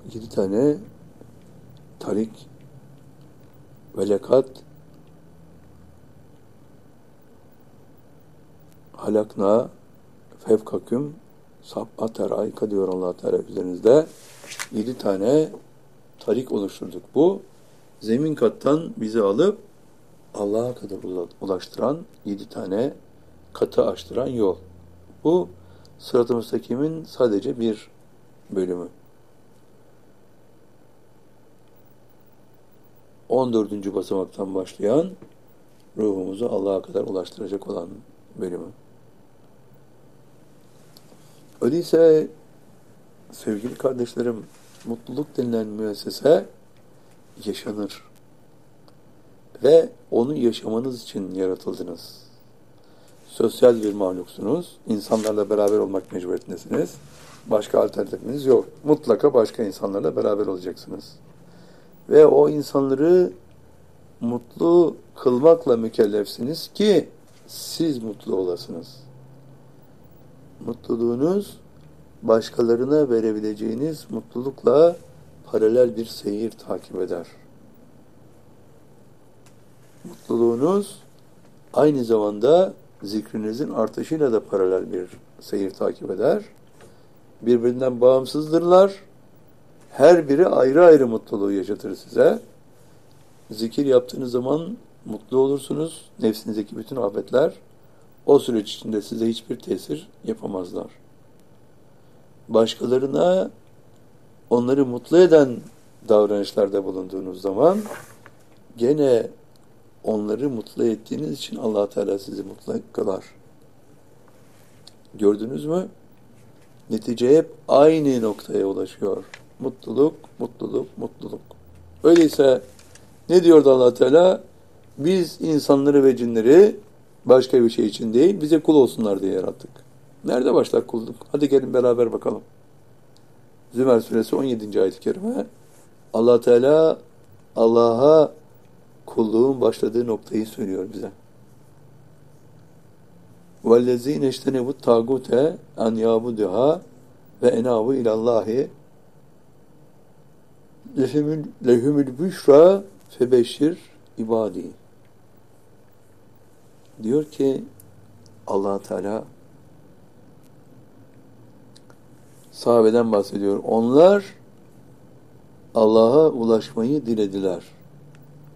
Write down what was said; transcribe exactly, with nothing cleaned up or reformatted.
yedi tane tarik ve lekat halakna fevkaküm sab'a teraika diyor Allah Teala üzerinizde. Yedi tane tarik oluşturduk. Bu zemin kattan bizi alıp Allah'a kadar ulaştıran yedi tane katı açtıran yol. Bu Sırat-ı Müstakim'in sadece bir bölümü. on dördüncü basamaktan başlayan ruhumuzu Allah'a kadar ulaştıracak olan bölümü. Öyleyse sevgili kardeşlerim, mutluluk denilen müessese yaşanır. Ve onu yaşamanız için yaratıldınız. Sosyal bir mahluksunuz. İnsanlarla beraber olmak mecburiyetindesiniz. Başka alternatifiniz yok. Mutlaka başka insanlarla beraber olacaksınız. Ve o insanları mutlu kılmakla mükellefsiniz ki siz mutlu olasınız. Mutluluğunuz başkalarına verebileceğiniz mutlulukla paralel bir seyir takip eder. Mutluluğunuz aynı zamanda zikrinizin artışıyla da paralel bir seyir takip eder. Birbirinden bağımsızdırlar. Her biri ayrı ayrı mutluluğu yaşatır size. Zikir yaptığınız zaman mutlu olursunuz. Nefsinizdeki bütün afetler o süreç içinde size hiçbir tesir yapamazlar. Başkalarına onları mutlu eden davranışlarda bulunduğunuz zaman gene onları mutlu ettiğiniz için Allah Teala sizi mutlu kılar. Gördünüz mü? Netice hep aynı noktaya ulaşıyor. Mutluluk, mutluluk, mutluluk. Öyleyse ne diyordu Allah Teala? Biz insanları ve cinleri başka bir şey için değil, bize kul olsunlar diye yarattık. Nerede başlar kulluk? Hadi gelin beraber bakalım. Zümer suresi on yedinci ayet-i kerime. Allah Teala Allah'a kulluğun başladığı noktayı söylüyor bize. وَالَّذ۪ينَ اجْتَنَبُوا الطَّاغُوتَ اَنْ يَعْبُدُهَا وَاَنَابُوا اِلَى اللّٰهِ لَهُمُ الْبُشْرَى فَبَشِّرْ ibadi. Diyor ki Allah Teala sahabeden bahsediyor. Onlar Allah'a ulaşmayı dilediler.